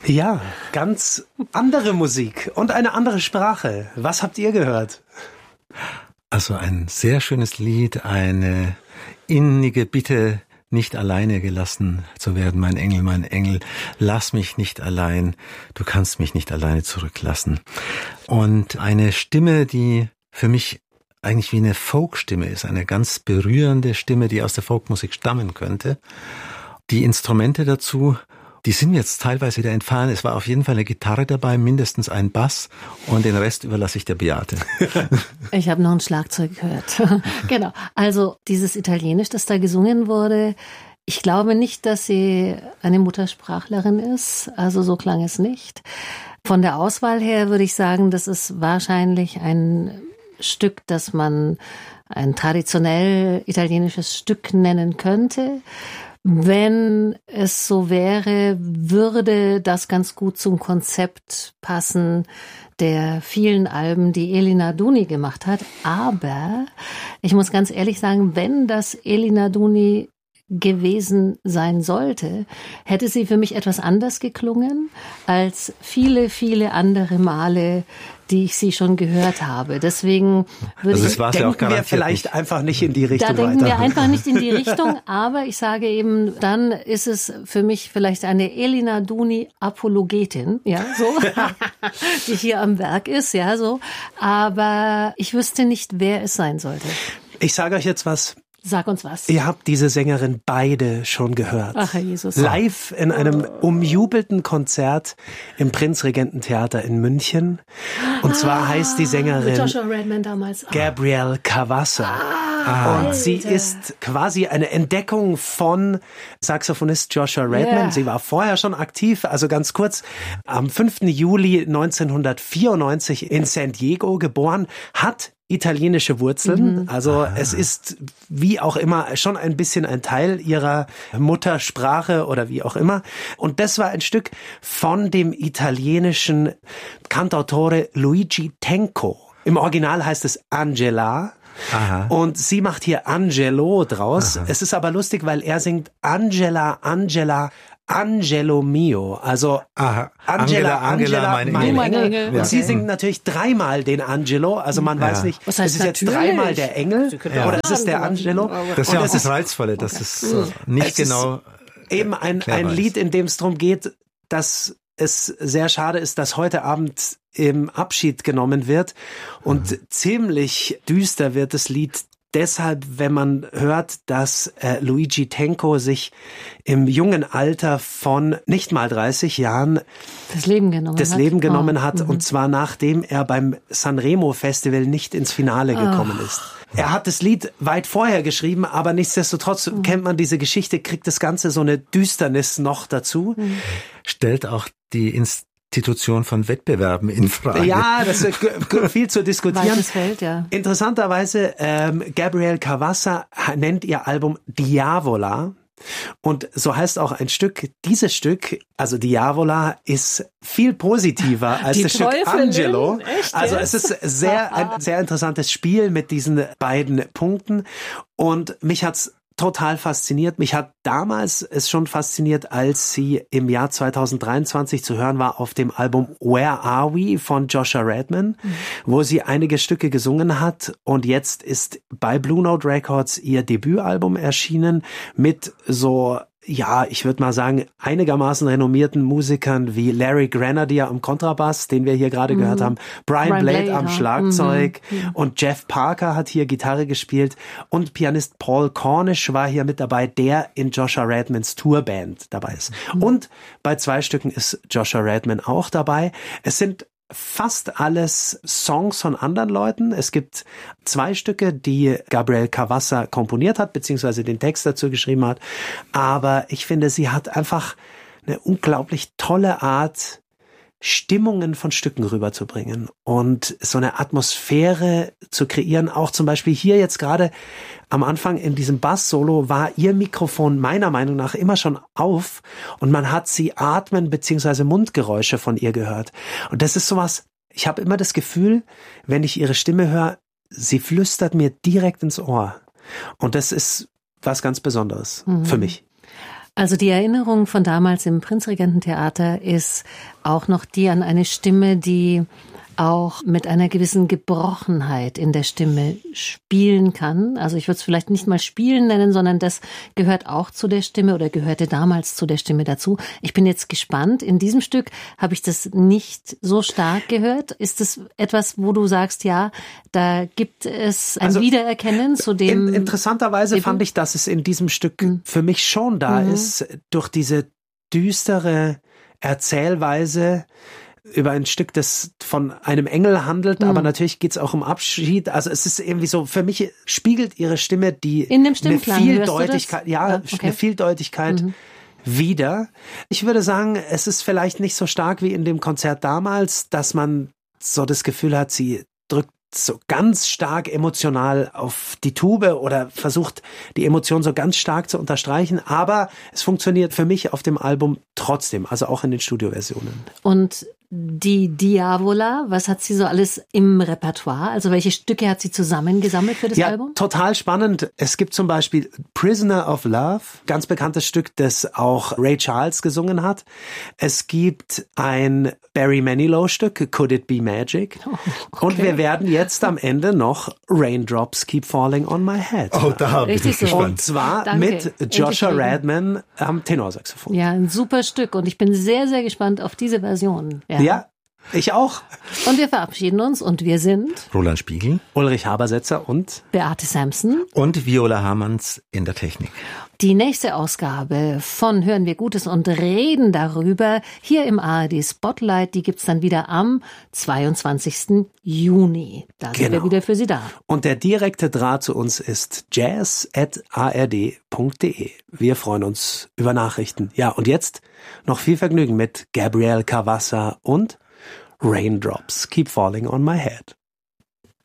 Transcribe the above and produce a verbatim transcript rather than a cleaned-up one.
Ja, ganz andere Musik und eine andere Sprache. Was habt ihr gehört? Also ein sehr schönes Lied, eine innige Bitte, nicht alleine gelassen zu werden, mein Engel, mein Engel, lass mich nicht allein, du kannst mich nicht alleine zurücklassen. Und eine Stimme, die für mich eigentlich wie eine Folkstimme ist, eine ganz berührende Stimme, die aus der Folkmusik stammen könnte. Die Instrumente dazu, die sind jetzt teilweise wieder entfallen. Es war auf jeden Fall eine Gitarre dabei, mindestens ein Bass und den Rest überlasse ich der Beate. Ich habe noch ein Schlagzeug gehört. Genau, also dieses Italienisch, das da gesungen wurde, ich glaube nicht, dass sie eine Muttersprachlerin ist, also so klang es nicht. Von der Auswahl her würde ich sagen, das ist wahrscheinlich ein Stück, das man ein traditionell italienisches Stück nennen könnte. Wenn es so wäre, würde das ganz gut zum Konzept passen der vielen Alben, die Elina Duni gemacht hat. Aber ich muss ganz ehrlich sagen, wenn das Elina Duni gewesen sein sollte, hätte sie für mich etwas anders geklungen als viele, viele andere Male, die ich sie schon gehört habe. Deswegen würde also ich, denken ja auch wir vielleicht nicht. einfach nicht in die Richtung Da denken weiter. wir einfach nicht in die Richtung, aber ich sage eben, dann ist es für mich vielleicht eine Elina Duni Apologetin, ja, so, die hier am Werk ist, ja, so. Aber ich wüsste nicht, wer es sein sollte. Ich sage euch jetzt was. Sag uns was. Ihr habt diese Sängerin beide schon gehört. Ach, Herr Jesus. Live in einem umjubelten Konzert im Prinzregententheater in München. Und zwar ah, heißt die Sängerin mit Joshua Redman damals. Gabrielle Cavazza. Ah, und Alter. Sie ist quasi eine Entdeckung von Saxophonist Joshua Redman. Yeah. Sie war vorher schon aktiv, also ganz kurz, am fünften Juli neunzehnhundertvierundneunzig in San Diego geboren, hat italienische Wurzeln, mhm. also ah. es ist wie auch immer schon ein bisschen ein Teil ihrer Muttersprache oder wie auch immer. Und das war ein Stück von dem italienischen Cantautore Luigi Tenco. Im Original heißt es Angela. Aha. Und sie macht hier Angelo draus. Aha. Es ist aber lustig, weil er singt Angela, Angela, Angelo mio, also Aha. Angela, Angela, Angela, mein, mein Engel. Engel. Engel. Und Ja. sie singt natürlich dreimal den Angelo, also man ja. weiß nicht, was heißt ist es jetzt dreimal der Engel ja. oder ist es der Angelo? Das ist ja auch das Reizvolle, das okay. ist uh, nicht es genau ist eben ein, ein Lied, in dem es darum geht, dass es sehr schade ist, dass heute Abend im Abschied genommen wird und mhm. ziemlich düster wird das Lied deshalb, wenn man hört, dass äh, Luigi Tenco sich im jungen Alter von nicht mal dreißig Jahren das Leben genommen das hat, Leben genommen oh. hat mhm. und zwar nachdem er beim Sanremo Festival nicht ins Finale gekommen oh. ist. Er hat das Lied weit vorher geschrieben, aber nichtsdestotrotz mhm. kennt man diese Geschichte, kriegt das Ganze so eine Düsternis noch dazu. Mhm. Stellt auch die Inst Institution von Wettbewerben in Frage. Ja, das ist viel zu diskutieren. Weites Feld, ja. Interessanterweise, ähm, Gabrielle Cavazza nennt ihr Album Diavola. Und so heißt auch ein Stück, dieses Stück, also Diavola, ist viel positiver als Die das Teufelin? Stück Angelo. Echt, also ja? es ist sehr, ein sehr interessantes Spiel mit diesen beiden Punkten. Und mich hat's total fasziniert. Mich hat damals es schon fasziniert, als sie im Jahr zweitausenddreiundzwanzig zu hören war auf dem Album Where Are We von Joshua Redman, mhm. wo sie einige Stücke gesungen hat. Und jetzt ist bei Blue Note Records ihr Debütalbum erschienen mit so, ja, ich würde mal sagen, einigermaßen renommierten Musikern wie Larry Grenadier am Kontrabass, den wir hier gerade mhm. gehört haben, Brian, Brian Blade, Blade am ja. Schlagzeug mhm. und Jeff Parker hat hier Gitarre gespielt und Pianist Paul Cornish war hier mit dabei, der in Joshua Redmans Tourband dabei ist. Mhm. Und bei zwei Stücken ist Joshua Redman auch dabei. Es sind fast alles Songs von anderen Leuten. Es gibt zwei Stücke, die Gabrielle Cavazza komponiert hat, beziehungsweise den Text dazu geschrieben hat. Aber ich finde, sie hat einfach eine unglaublich tolle Art, Stimmungen von Stücken rüberzubringen und so eine Atmosphäre zu kreieren. Auch zum Beispiel hier jetzt gerade am Anfang in diesem Bass-Solo war ihr Mikrofon meiner Meinung nach immer schon auf und man hat sie atmen bzw. Mundgeräusche von ihr gehört. Und das ist sowas, ich habe immer das Gefühl, wenn ich ihre Stimme höre, sie flüstert mir direkt ins Ohr. Und das ist was ganz Besonderes mhm. für mich. Also die Erinnerung von damals im Prinzregententheater ist auch noch die an eine Stimme, die auch mit einer gewissen Gebrochenheit in der Stimme spielen kann. Also ich würde es vielleicht nicht mal spielen nennen, sondern das gehört auch zu der Stimme oder gehörte damals zu der Stimme dazu. Ich bin jetzt gespannt. In diesem Stück habe ich das nicht so stark gehört. Ist es etwas, wo du sagst, ja, da gibt es ein also, Wiedererkennen zu dem... In, interessanterweise eben? fand ich, dass es in diesem Stück mhm. für mich schon da mhm. ist, durch diese düstere Erzählweise über ein Stück, das von einem Engel handelt, mhm. aber natürlich geht's auch um Abschied. Also es ist irgendwie so, für mich spiegelt ihre Stimme die in dem Stimmklang, eine Vieldeutigkeit, ja, ja okay. eine Vieldeutigkeit mhm. wieder. Ich würde sagen, es ist vielleicht nicht so stark wie in dem Konzert damals, dass man so das Gefühl hat, sie drückt so ganz stark emotional auf die Tube oder versucht, die Emotion so ganz stark zu unterstreichen. Aber es funktioniert für mich auf dem Album trotzdem, also auch in den Studioversionen. Und die Diavola, was hat sie so alles im Repertoire? Also welche Stücke hat sie zusammengesammelt für das ja, Album? Total spannend. Es gibt zum Beispiel Prisoner of Love, ganz bekanntes Stück, das auch Ray Charles gesungen hat. Es gibt ein Barry Manilow-Stück, Could It Be Magic? Oh, okay. Und wir werden jetzt am Ende noch Raindrops Keep Falling on My Head. Oh, da bin ich gespannt. Und zwar Danke. mit Joshua Radman am Tenorsaxophon. Ja, ein super Stück und ich bin sehr, sehr gespannt auf diese Version. Ja. Ja, ich auch. Und wir verabschieden uns und wir sind Roland Spiegel, Ulrich Habersetzer und Beate Sampson und Viola Hamanns in der Technik. Die nächste Ausgabe von Hören wir Gutes und reden darüber hier im A R D Spotlight, die gibt's dann wieder am zweiundzwanzigsten Juni. Da sind genau. wir wieder für Sie da. Und der direkte Draht zu uns ist jazz at a r d punkt d e. Wir freuen uns über Nachrichten. Ja, und jetzt noch viel Vergnügen mit Gabriel Cavassa und Raindrops Keep Falling on My Head.